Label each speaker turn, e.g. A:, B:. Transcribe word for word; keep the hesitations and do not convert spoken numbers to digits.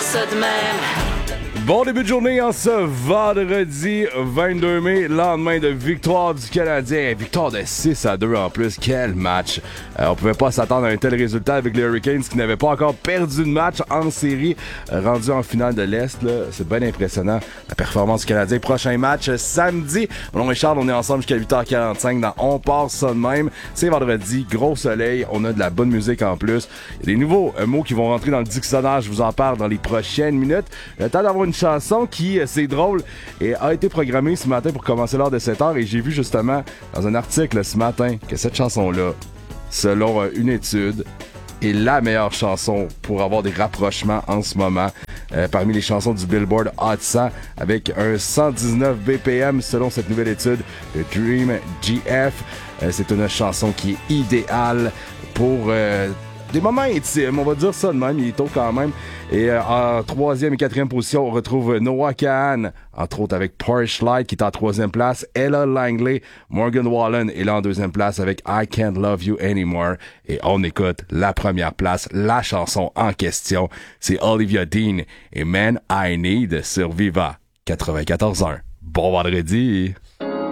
A: ça de même.
B: Bon début de journée en ce vendredi vingt-deux mai, lendemain de victoire du Canadien. Victoire de six à deux en plus. Quel match! Euh, on pouvait pas s'attendre à un tel résultat avec les Hurricanes qui n'avaient pas encore perdu de match en série, euh, rendu en finale de l'Est. Là. C'est bien impressionnant, la performance du Canadien. Prochain match euh, samedi. Mon nom est Charles, on est ensemble jusqu'à huit heures quarante-cinq dans On part ça de même. C'est vendredi, gros soleil, on a de la bonne musique en plus. Il y a des nouveaux euh, mots qui vont rentrer dans le dictionnaire, je vous en parle dans les prochaines minutes. Le temps d'avoir une chanson qui, c'est drôle, et a été programmée ce matin pour commencer l'heure de sept heures et j'ai vu justement dans un article ce matin que cette chanson-là, selon une étude, est la meilleure chanson pour avoir des rapprochements en ce moment euh, parmi les chansons du Billboard Hot cent avec un cent dix-neuf B P M selon cette nouvelle étude de Dream G F. Euh, c'est une chanson qui est idéale pour euh, des moments intimes, on va dire ça de même, il est tôt quand même. Et euh, en troisième et quatrième position, on retrouve Noah Kahan, entre autres avec Porsche Light qui est en troisième place. Ella Langley, Morgan Wallen est là en deuxième place avec I Can't Love You Anymore. Et on écoute la première place, la chanson en question. C'est Olivia Dean et Man I Need sur Viva quatre-vingt-quatorze un. Bon vendredi!